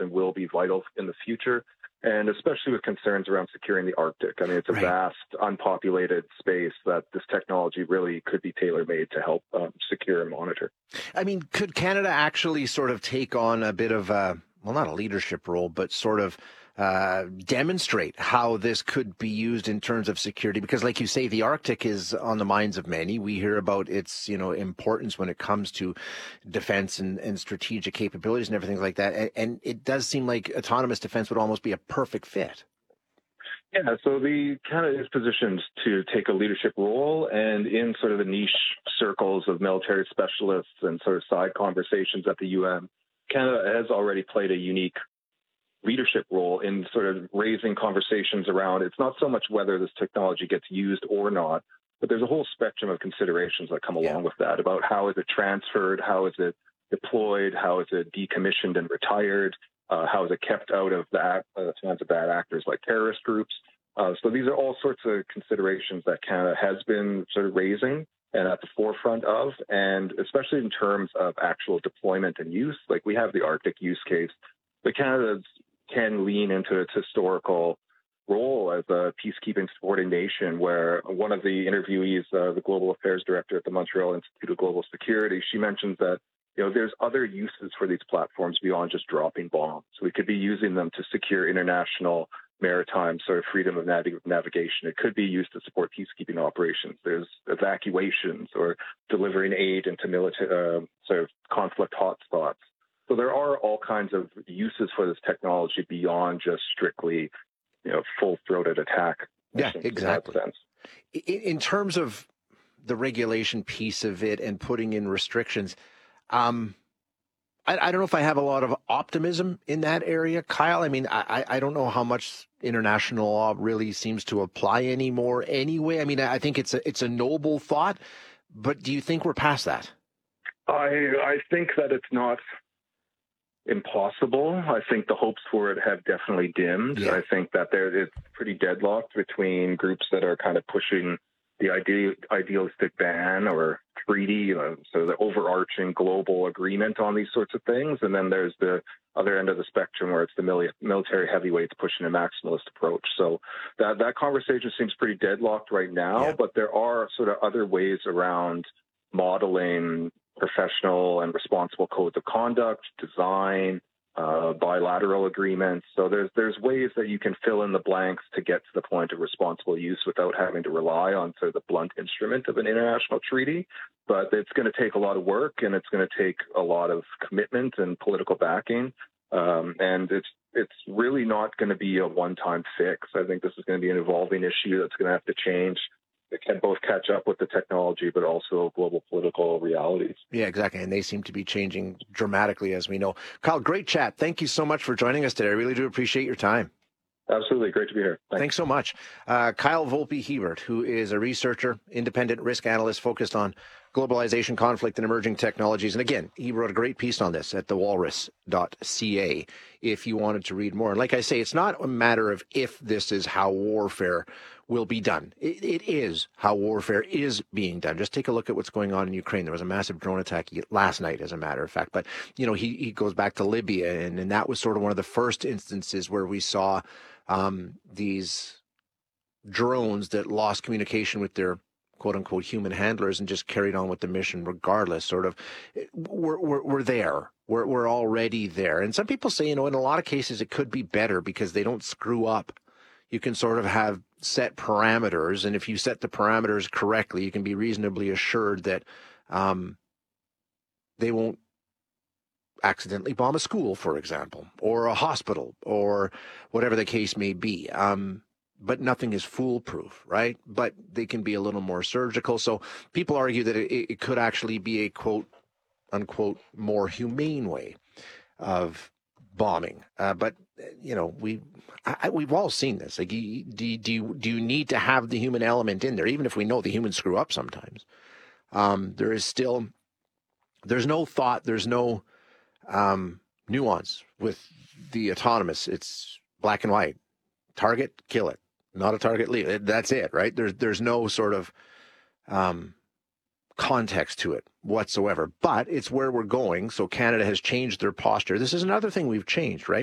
and will be vital in the future, and especially with concerns around securing the Arctic. I mean, it's a vast, unpopulated space that this technology really could be tailor-made to help secure and monitor. I mean, could Canada actually sort of take on a bit of a, well, not a leadership role, but sort of demonstrate how this could be used in terms of security? Because like you say, the Arctic is on the minds of many. We hear about its, importance when it comes to defense and strategic capabilities and everything like that. And it does seem like autonomous defense would almost be a perfect fit. Yeah, so Canada is positioned to take a leadership role, and in sort of the niche circles of military specialists and sort of side conversations at the UN, Canada has already played a unique leadership role in sort of raising conversations around, it's not so much whether this technology gets used or not, but there's a whole spectrum of considerations that come along with that, about how is it transferred, how is it deployed, how is it decommissioned and retired, how is it kept out of the hands of bad actors like terrorist groups. So these are all sorts of considerations that Canada has been sort of raising and at the forefront of, and especially in terms of actual deployment and use. Like, we have the Arctic use case, but Canada can lean into its historical role as a peacekeeping supporting nation, where one of the interviewees, the global affairs director at the Montreal Institute of Global Security, she mentions that there's other uses for these platforms beyond just dropping bombs. We could be using them to secure international maritime sort of freedom of navigation. It could be used to support peacekeeping operations. There's evacuations or delivering aid into military sort of conflict hotspots. So there are all kinds of uses for this technology beyond just strictly, full-throated attack. Yeah, exactly. In terms of the regulation piece of it and putting in restrictions, I don't know if I have a lot of optimism in that area, Kyle. I mean, I don't know how much international law really seems to apply anymore anyway. I mean, I think it's a noble thought, but do you think we're past that? I think that it's not impossible. I think the hopes for it have definitely dimmed. Yeah. I think that it's pretty deadlocked between groups that are kind of pushing the idealistic ban or treaty, so the overarching global agreement on these sorts of things. And then there's the other end of the spectrum where it's the military heavyweights pushing a maximalist approach. So that conversation seems pretty deadlocked right now, but there are sort of other ways around modeling professional and responsible codes of conduct, design, bilateral agreements. So there's ways that you can fill in the blanks to get to the point of responsible use without having to rely on sort of the blunt instrument of an international treaty. But it's going to take a lot of work, and it's going to take a lot of commitment and political backing. And it's really not going to be a one-time fix. I think this is going to be an evolving issue that's going to have to change. It can both catch up with the technology, but also global political realities. Yeah, exactly. And they seem to be changing dramatically, as we know. Kyle, great chat. Thank you so much for joining us today. I really do appreciate your time. Absolutely. Great to be here. Thanks so much. Kyle Volpe-Hebert, who is a researcher, independent risk analyst focused on globalization, conflict, and emerging technologies. And again, he wrote a great piece on this at thewalrus.ca if you wanted to read more. And like I say, it's not a matter of if this is how warfare will be done. It is how warfare is being done. Just take a look at what's going on in Ukraine. There was a massive drone attack last night, as a matter of fact. But, he goes back to Libya, and that was sort of one of the first instances where we saw these drones that lost communication with their quote-unquote human handlers and just carried on with the mission regardless. Sort of, we're there. We're already there. And some people say, in a lot of cases it could be better because they don't screw up. You can sort of have set parameters, and if you set the parameters correctly, you can be reasonably assured that they won't accidentally bomb a school, for example, or a hospital, or whatever the case may be. But nothing is foolproof, right? But they can be a little more surgical. So people argue that it could actually be a quote unquote more humane way of bombing. But we've all seen this. Like, do you need to have the human element in there, even if we know the humans screw up sometimes? There's no thought, there's no nuance with the autonomous. It's black and white. Target, kill it. Not a target, leave it. That's it, right? There's no sort of context to it whatsoever. But it's where we're going. So Canada has changed their posture. This is another thing we've changed, right?